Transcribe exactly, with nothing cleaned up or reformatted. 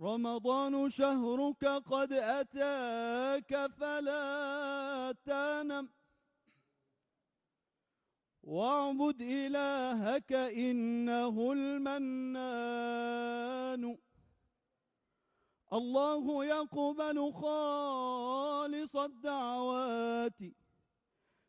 رمضان شهرك قد أتاك فلا تنم واعبد إلهك إنه المنان. الله يقبل خالص الدعوات